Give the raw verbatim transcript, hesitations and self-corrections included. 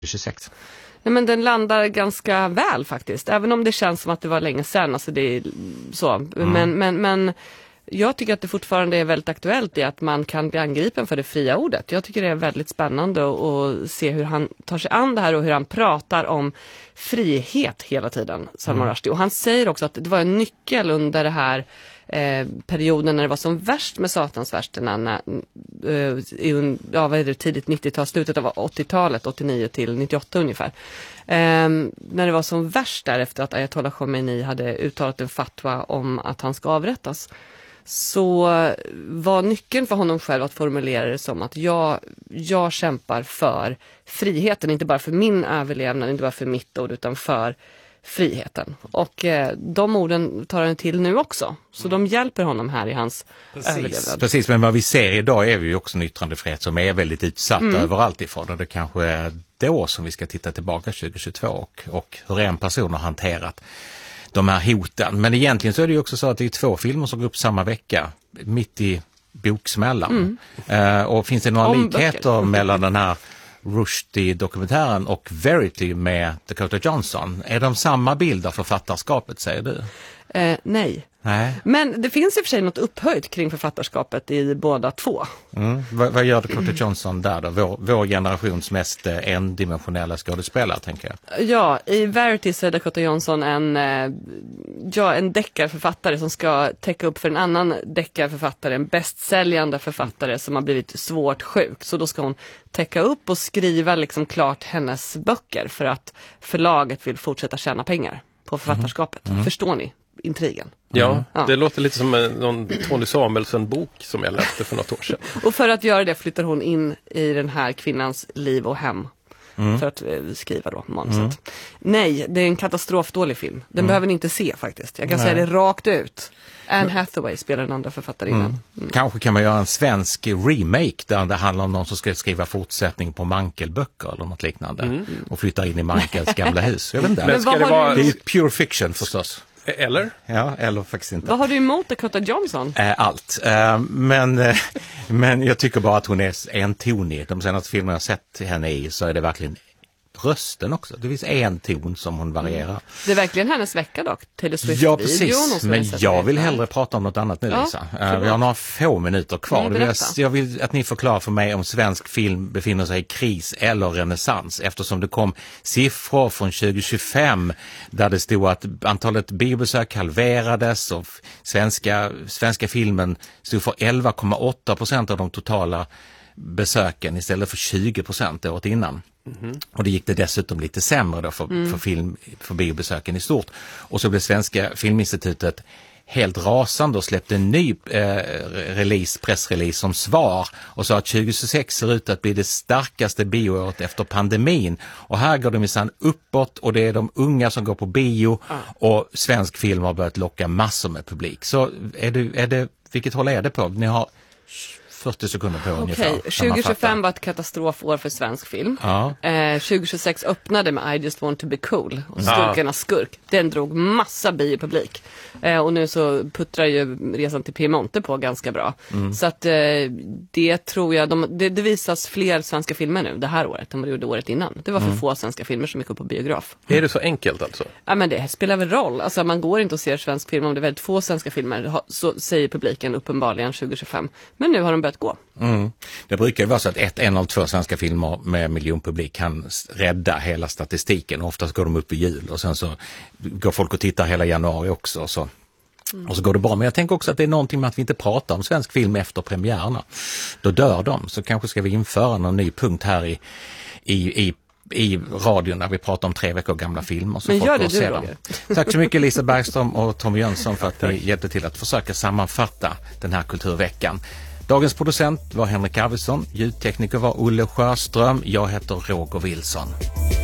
tjugosex? Nej, men den landar ganska väl faktiskt. Även om det känns som att det var länge sedan. Alltså det är så. Mm. Men, men, men jag tycker att det fortfarande är väldigt aktuellt i att man kan bli angripen för det fria ordet. Jag tycker det är väldigt spännande att se hur han tar sig an det här och hur han pratar om frihet hela tiden, Salman mm. Rushdie. Och han säger också att det var en nyckel under det här eh, perioden när det var som värst med satansvärsterna när, eh, i ja, vad är det, tidigt nittiotal, slutet av åttiotalet, åttionio till nittioåtta ungefär. Eh, när det var som värst där efter att Ayatollah Khomeini hade uttalat en fatwa om att han ska avrättas, så var nyckeln för honom själv att formulera det som att jag, jag kämpar för friheten, inte bara för min överlevnad, inte bara för mitt ord, utan för friheten. Och eh, de orden tar han till nu också. Så de hjälper honom här i hans Precis. överlevnad. Precis, men vad vi ser idag är ju också en yttrandefrihet som är väldigt utsatt mm. överallt ifrån. Och det kanske är då som vi ska titta tillbaka tjugohundratjugotvå och, och hur en person har hanterat de här hoten. Men egentligen så är det ju också så att det är två filmer som går upp samma vecka, mitt i boksmällan. Mm. Uh, och finns det några Om likheter böcker. mellan den här Rushdie-dokumentären och Verity med Dakota Johnson? Är de samma bild av författarskapet, säger du? Eh, nej. nej. Men det finns i och för sig något upphöjt kring författarskapet i båda två. Mm. Vad, vad gör Dakota Johnson där då? Vår, vår generations mest eh, endimensionella skådespelare, tänker jag. Ja, i Verity så är Dakota Johnson en, eh, ja, en deckarförfattare som ska täcka upp för en annan deckarförfattare, en bästsäljande författare som har blivit svårt sjuk. Så då ska hon täcka upp och skriva liksom klart hennes böcker för att förlaget vill fortsätta tjäna pengar på författarskapet. Mm. Förstår ni intrigen? Ja, mm. ja, det låter lite som en, någon Tony Samuelson-bok som jag läste för något år sedan. Och för att göra det flyttar hon in i den här kvinnans liv och hem. Mm. För att eh, skriva då manuset. Mm. Nej, det är en katastrofdålig film. Den mm. behöver ni inte se faktiskt. Jag kan Nej. säga det rakt ut. Anne Hathaway spelar den andra författarinnan. Mm. Mm. Kanske kan man göra en svensk remake där det handlar om någon som ska skriva fortsättning på Mankel-böcker eller något liknande. Mm. Och flytta in i Mankels gamla hus. Jag vet inte. Men ska det vara... Det är pure fiction förstås. Eller? Ja, eller faktiskt inte. Vad har du emot Dakota Johnson? Äh, allt. Äh, men, äh, men jag tycker bara att hon är entonig. De senaste filmerna jag sett henne i så är det verkligen rösten också. Det finns en ton som hon varierar. Mm. Det är verkligen hennes vecka dock. Taylor Swift. Ja, precis. Men jag vill hellre prata om något annat nu, ja, Lisa. Uh, vi har några få minuter kvar. Nej, jag, jag vill att ni förklarar för mig om svensk film befinner sig i kris eller renässans. Eftersom det kom siffror från tjugo tjugofem där det stod att antalet biobesök halverades och svenska, svenska filmen stod för elva komma åtta procent av de totala besöken istället för tjugo procent året innan. Mm. Och det gick det dessutom lite sämre då för, mm. för, film, för biobesöken i stort. Och så blev Svenska Filminstitutet helt rasande och släppte en ny eh, release, pressrelease som svar och sa att tjugohundratjugosex ser ut att bli det starkaste bioåret efter pandemin. Och här går det minsann uppåt och det är de unga som går på bio ah. och svensk film har börjat locka massor med publik. Så är det, är det, vilket håll är det på? Ni har fyrtio sekunder på ungefär. Okej, tjugo tjugofem var ett katastrofår för svensk film. Ja. Eh, tjugo tjugosex öppnade med I just want to be cool. Och Skurkarnas skurk. Den drog massa biopublik. Eh, och nu så puttrar ju Resan till Piemonte på ganska bra. Mm. Så att eh, det tror jag, de, det, det visas fler svenska filmer nu det här året än vad det gjorde året innan. Det var för mm. få svenska filmer som gick upp på biograf. Mm. Är det så enkelt alltså? Ja, men det spelar väl roll. Alltså man går inte och ser svensk film om det är väldigt få svenska filmer. Så säger publiken uppenbarligen tjugo tjugofem. Men nu har de börjat gå. Mm. Det brukar ju vara så att ett, en eller två svenska filmer med miljonpublik kan rädda hela statistiken. Oftast går de upp i jul och sen så går folk och tittar hela januari också. Så. Mm. Och så går det bra. Men jag tänker också att det är någonting med att vi inte pratar om svensk film efter premiärerna. Då dör de. Så kanske ska vi införa någon ny punkt här i, i, i i radion där vi pratar om tre veckor gamla filmer. Så men folk gör det se du, dem. Tack så mycket Lisa Bergström och Tommy Jönsson för att ni hjälpte till att försöka sammanfatta den här kulturveckan. Dagens producent var Henrik Arvidsson, ljudtekniker var Olle Sjöström, jag heter Roger Wilson.